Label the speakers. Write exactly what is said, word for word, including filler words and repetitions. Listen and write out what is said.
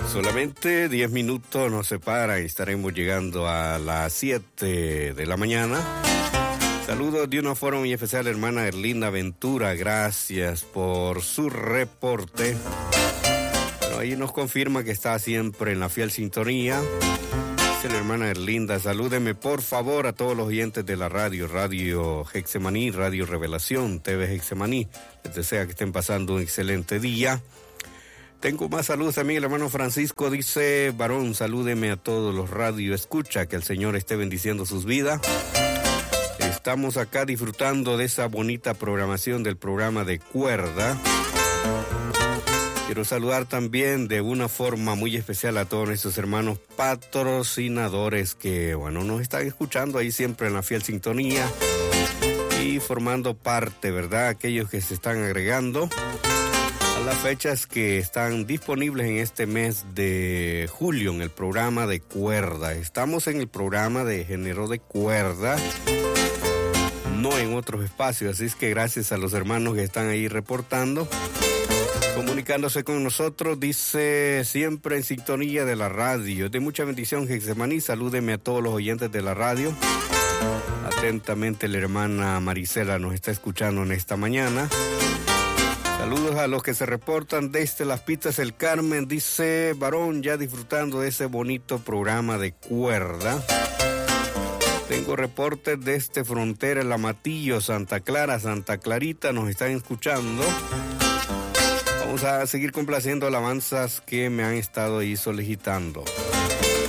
Speaker 1: Solamente diez minutos nos separan y estaremos llegando a las siete de la mañana. Saludos de una forma muy especial, hermana Erlinda Ventura. Gracias por su reporte. Bueno, ahí nos confirma que está siempre en la fiel sintonía. Dice la hermana Erlinda, salúdeme por favor a todos los oyentes de la radio, Radio Getsemaní, Radio Revelación, T V Getsemaní. Les desea que estén pasando un excelente día. Tengo más saludos también. El hermano Francisco dice, varón, salúdeme a todos los radio escucha, que el Señor esté bendiciendo sus vidas. Estamos acá disfrutando de esa bonita programación del programa de Cuerda. Quiero saludar también de una forma muy especial a todos nuestros hermanos patrocinadores que, bueno, nos están escuchando ahí siempre en la fiel sintonía y formando parte, ¿verdad? Aquellos que se están agregando a las fechas que están disponibles en este mes de julio en el programa de Cuerda. Estamos en el programa de género de cuerda, no en otros espacios, así es que gracias a los hermanos que están ahí reportando, comunicándose con nosotros. Dice, siempre en sintonía de la radio, de mucha bendición Getsemaní, salúdeme a todos los oyentes de la radio. Atentamente la hermana Marisela nos está escuchando en esta mañana. Saludos a los que se reportan desde Las Pitas del Carmen. Dice, varón, ya disfrutando de ese bonito programa de Cuerda. Tengo reportes desde Frontera, El Amatillo, Santa Clara, Santa Clarita, nos están escuchando. Vamos a seguir complaciendo alabanzas que me han estado ahí solicitando.